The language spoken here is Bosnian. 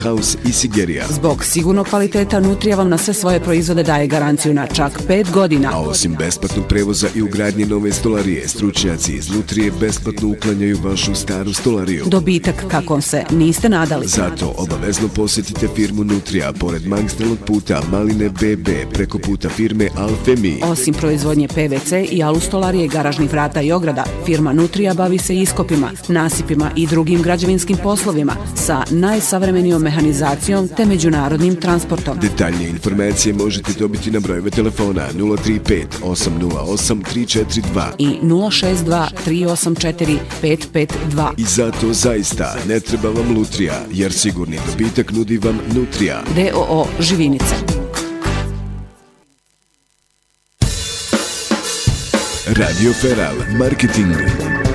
House i Sigerija. Zbog sigurnog kvaliteta Nutrija vam na sve svoje proizvode daje garanciju na čak 5 godina. A osim besplatnog prevoza i ugradnje nove stolarije, stručnjaci iz Nutrije besplatno uklanjaju vašu staru stolariju. Dobitak kakvom se niste nadali. Zato obavezno posjetite firmu Nutrija pored Magistralnog puta Maline BB preko puta firme Alfemi. Osim proizvodnje PVC i alustolarije, garažnih vrata i ograda, firma Nutrija bavi se iskopima, nasipima i drugim građevinskim poslovima sa najsavremenijom mehanizacijom te međunarodnim transportom. Detaljnije informacije možete dobiti na brojeve telefona 035 808 342 i 062 384 552. I zato zaista ne treba vam lutrija, jer sigurni dobitak nudi vam Nutrija. DOO Živinice. Radio Feral Marketing.